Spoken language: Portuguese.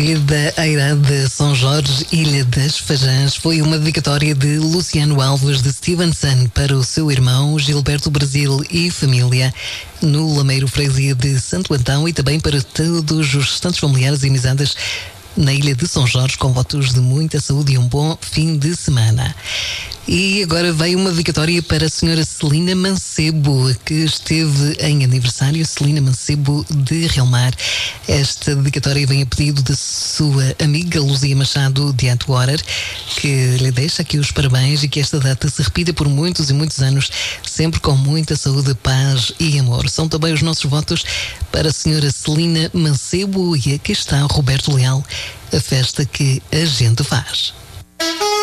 Ilha da Eira de São Jorge, Ilha das Fajãs, foi uma dedicatória de Luciano Alves de Stevenson para o seu irmão Gilberto Brasil e família no Lameiro Freguesia de Santo Antão, e também para todos os restantes familiares e amizades na Ilha de São Jorge, com votos de muita saúde e um bom fim de semana. E agora vem uma dedicatória para a senhora Celina Mancebo, que esteve em aniversário. Celina Mancebo de Realmar. Esta dedicatória vem a pedido da sua amiga Luzia Machado de Antuorer, que lhe deixa aqui os parabéns e que esta data se repita por muitos e muitos anos, sempre com muita saúde, paz e amor. São também os nossos votos para a senhora Celina Mancebo, e aqui está Roberto Leal, a festa que a gente faz.